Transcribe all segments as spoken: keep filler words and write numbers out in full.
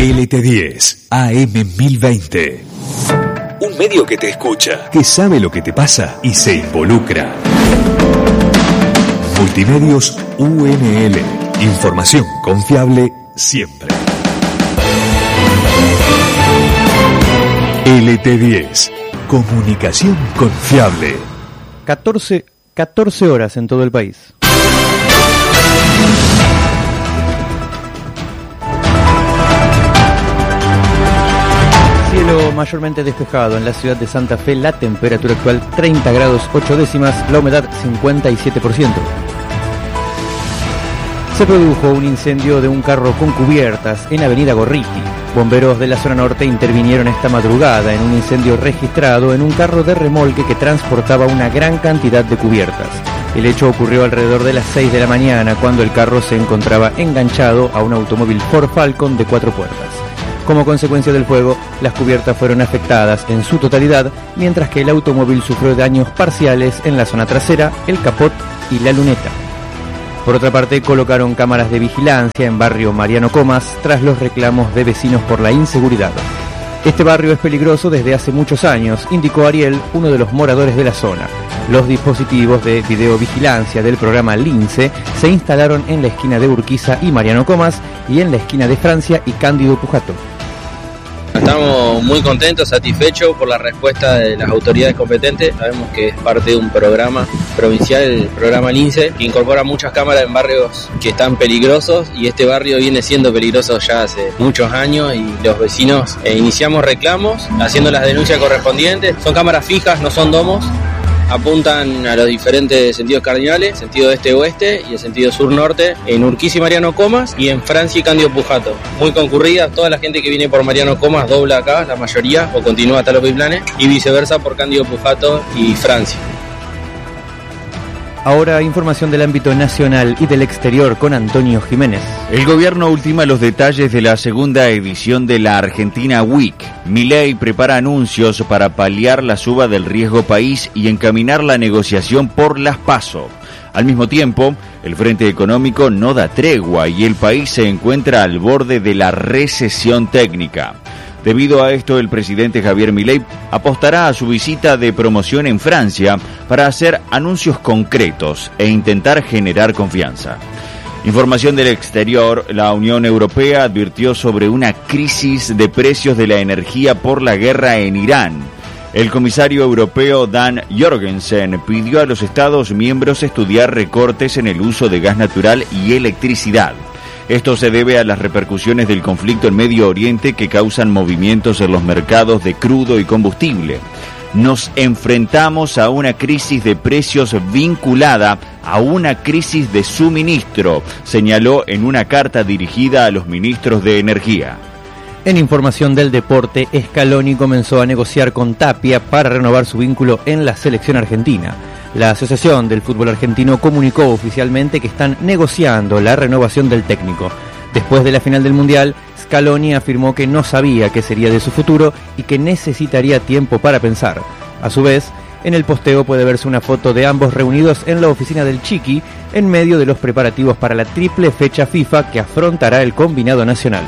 L T diez, A M mil veinte. Un medio que te escucha, que sabe lo que te pasa y se involucra. Multimedios U N L. Información confiable siempre. L T diez. Comunicación confiable. catorce, catorce horas en todo el país. Cielo mayormente despejado en la ciudad de Santa Fe, la temperatura actual treinta grados ocho décimas, la humedad cincuenta y siete por ciento. Se produjo un incendio de un carro con cubiertas en Avenida Gorriti. Bomberos de la zona norte intervinieron esta madrugada en un incendio registrado en un carro de remolque que transportaba una gran cantidad de cubiertas. El hecho ocurrió alrededor de las seis de la mañana, cuando el carro se encontraba enganchado a un automóvil Ford Falcon de cuatro puertas. Como consecuencia del fuego, las cubiertas fueron afectadas en su totalidad, mientras que el automóvil sufrió daños parciales en la zona trasera, el capot y la luneta. Por otra parte, colocaron cámaras de vigilancia en barrio Mariano Comas tras los reclamos de vecinos por la inseguridad. Este barrio es peligroso desde hace muchos años, indicó Ariel, uno de los moradores de la zona. Los dispositivos de videovigilancia del programa Lince se instalaron en la esquina de Urquiza y Mariano Comas y en la esquina de Francia y Cándido Pujato. Estamos muy contentos, satisfechos por la respuesta de las autoridades competentes. Sabemos que es parte de un programa provincial, el programa Lince, que incorpora muchas cámaras en barrios que están peligrosos, y este barrio viene siendo peligroso ya hace muchos años, y los vecinos eh, iniciamos reclamos haciendo las denuncias correspondientes. Son cámaras fijas, no son domos. Apuntan a los diferentes sentidos cardinales, sentido este-oeste y el sentido sur-norte, en Urquiza y Mariano Comas, y en Francia y Cándido Pujato. Muy concurrida, toda la gente que viene por Mariano Comas dobla acá, la mayoría, o continúa hasta los Piplanes, y viceversa por Cándido Pujato y Francia. Ahora, información del ámbito nacional y del exterior con Antonio Jiménez. El gobierno ultima los detalles de la segunda edición de la Argentina Week. Milei prepara anuncios para paliar la suba del riesgo país y encaminar la negociación por las PASO. Al mismo tiempo, el frente económico no da tregua y el país se encuentra al borde de la recesión técnica. Debido a esto, el presidente Javier Milei apostará a su visita de promoción en Francia para hacer anuncios concretos e intentar generar confianza. Información del exterior, la Unión Europea advirtió sobre una crisis de precios de la energía por la guerra en Irán. El comisario europeo Dan Jorgensen pidió a los Estados miembros estudiar recortes en el uso de gas natural y electricidad. Esto se debe a las repercusiones del conflicto en Medio Oriente, que causan movimientos en los mercados de crudo y combustible. Nos enfrentamos a una crisis de precios vinculada a una crisis de suministro, señaló en una carta dirigida a los ministros de Energía. En información del deporte, Scaloni comenzó a negociar con Tapia para renovar su vínculo en la selección argentina. La Asociación del Fútbol Argentino comunicó oficialmente que están negociando la renovación del técnico. Después de la final del Mundial, Scaloni afirmó que no sabía qué sería de su futuro y que necesitaría tiempo para pensar. A su vez, en el posteo puede verse una foto de ambos reunidos en la oficina del Chiqui, en medio de los preparativos para la triple fecha FIFA que afrontará el combinado nacional.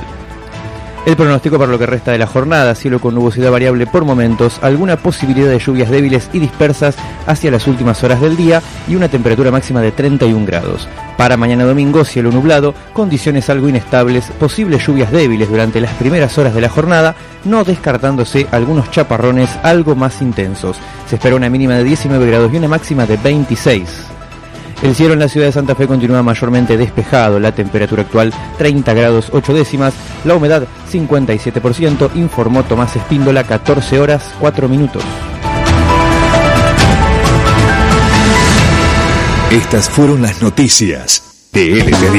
El pronóstico para lo que resta de la jornada: cielo con nubosidad variable por momentos, alguna posibilidad de lluvias débiles y dispersas hacia las últimas horas del día y una temperatura máxima de treinta y un grados. Para mañana domingo, cielo nublado, condiciones algo inestables, posibles lluvias débiles durante las primeras horas de la jornada, no descartándose algunos chaparrones algo más intensos. Se espera una mínima de diecinueve grados y una máxima de veintiséis. El cielo en la ciudad de Santa Fe continúa mayormente despejado, la temperatura actual treinta grados ocho décimas, la humedad cincuenta y siete por ciento, informó Tomás Espíndola, catorce horas cuatro minutos. Estas fueron las noticias de L T diez.